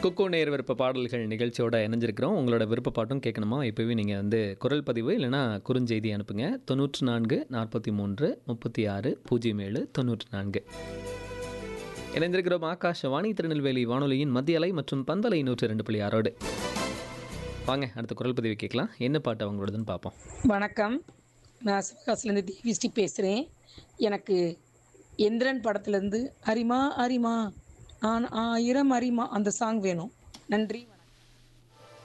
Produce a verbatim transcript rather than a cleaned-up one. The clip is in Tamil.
குக்கு நேர் விருப்ப பாடல்கள் நிகழ்ச்சியோட இணைஞ்சிருக்கிறோம். உங்களோட விருப்ப பாட்டும் கேட்கணுமா? இப்போவே நீங்கள் வந்து குரல் பதிவு இல்லைனா குறுஞ்செய்தி அனுப்புங்க. தொண்ணூற்று நான்கு நாற்பத்தி மூன்று முப்பத்தி ஆறு பூஜ்ஜியம் ஏழு தொண்ணூற்று நான்கு. இணைந்திருக்கிறோம் ஆகாஷவாணி திருநெல்வேலி வானொலியின் மத்திய அலை மற்றும் பந்தலை நூற்றி ரெண்டு புள்ளி ஆறோடு. வாங்க அடுத்த குரல் பதிவு கேட்கலாம். என்ன பாட்டு அவங்களோடதுன்னு பார்ப்போம். வணக்கம், நான் சிவகாசிலேருந்து தேவிஸ்ரீ பேசுகிறேன். எனக்கு எந்திரன் படத்துலேருந்து அரிமா அரிமா ஆன் ஆயிரம் அரிமா அந்த சாங் வேணும். நன்றி.